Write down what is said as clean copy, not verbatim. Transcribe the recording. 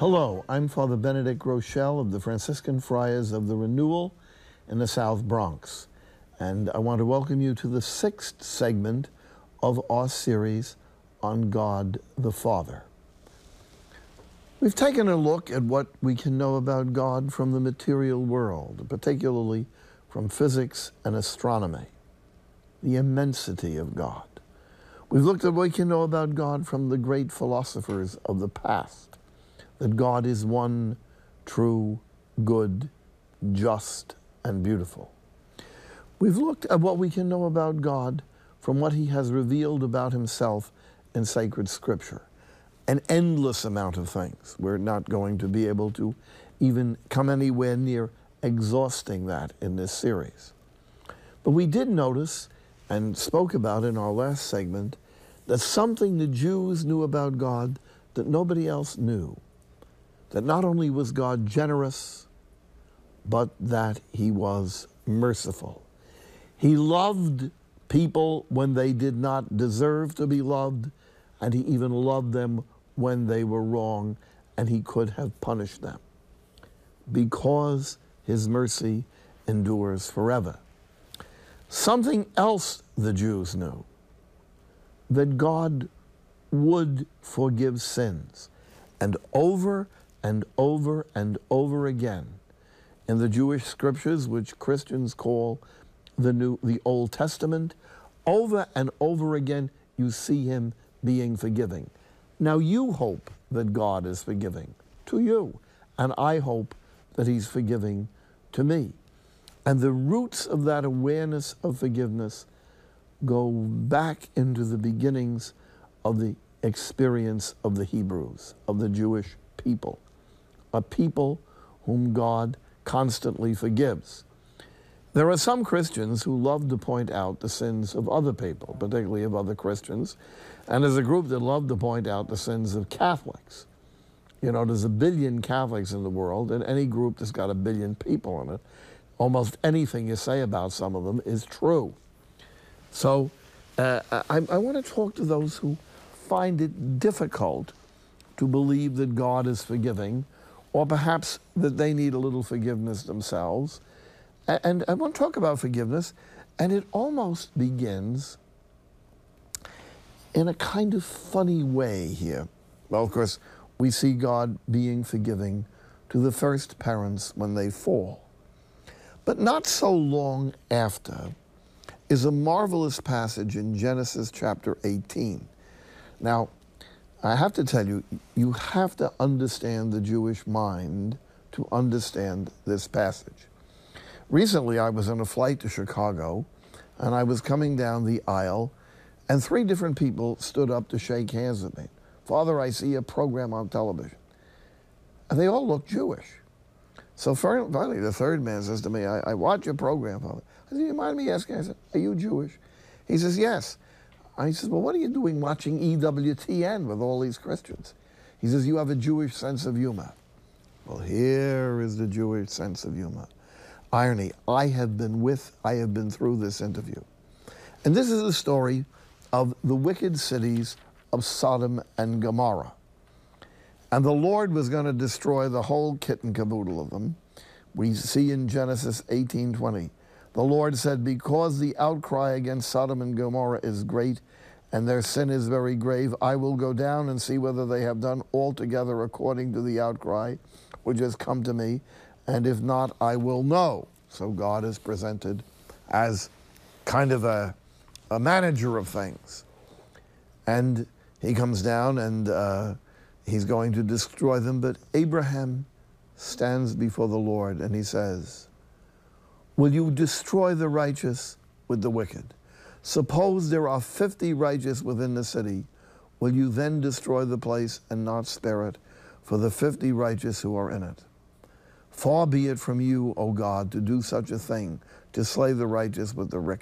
Hello, I'm Father Benedict Rochelle of the Franciscan Friars of the Renewal in the South Bronx, and I want to welcome you to the 6th segment of our series on God the Father. We've taken a look at what we can know about God from the material world, particularly from physics and astronomy, the immensity of God. We've looked at what we can know about God from the great philosophers of the past, that God is one, true, good, just, and beautiful. We've looked at what we can know about God from what he has revealed about himself in sacred scripture, an endless amount of things. We're not going to be able to even come anywhere near exhausting that in this series. But we did notice and spoke about in our last segment that something the Jews knew about God that nobody else knew. That not only was God generous, but that he was merciful. He loved people when they did not deserve to be loved, and he even loved them when they were wrong, and he could have punished them, because his mercy endures forever. Something else the Jews knew, that God would forgive sins, and over and over and over again in the Jewish scriptures, which Christians call the Old Testament, over and over again you see him being forgiving. Now you hope that God is forgiving to you, and I hope that he's forgiving to me. And the roots of that awareness of forgiveness go back into the beginnings of the experience of the Hebrews, of the Jewish people, a people whom God constantly forgives. There are some Christians who love to point out the sins of other people, particularly of other Christians, and there's a group that love to point out the sins of Catholics. You know, there's 1 billion Catholics in the world, and any group that's got 1 billion people in it, almost anything you say about some of them is true. So I want to talk to those who find it difficult to believe that God is forgiving, or perhaps that they need a little forgiveness themselves. And I want to talk about forgiveness, and it almost begins in a kind of funny way here. Well, of course, we see God being forgiving to the first parents when they fall. But not so long after is a marvelous passage in Genesis chapter 18. Now, I have to tell you, you have to understand the Jewish mind to understand this passage. Recently, I was on a flight to Chicago, and I was coming down the aisle, and 3 different people stood up to shake hands with me. Father, I see a program on television. And they all looked Jewish. So finally, the third man says to me, I watch your program, Father. I said, do you mind me asking? I said, are you Jewish? He says, yes. I said, well, what are you doing watching EWTN with all these Christians? He says, you have a Jewish sense of humor. Well, here is the Jewish sense of humor. Irony, I have been through this interview. And this is the story of the wicked cities of Sodom and Gomorrah. And the Lord was going to destroy the whole kit and caboodle of them. We see in Genesis 18:20. The Lord said, because the outcry against Sodom and Gomorrah is great, and their sin is very grave, I will go down and see whether they have done altogether according to the outcry which has come to me, and if not, I will know. So God is presented as kind of a manager of things. And he comes down and he's going to destroy them, but Abraham stands before the Lord and he says, will you destroy the righteous with the wicked? Suppose there are 50 righteous within the city. Will you then destroy the place and not spare it for the 50 righteous who are in it? Far be it from you, O God, to do such a thing, to slay the righteous with the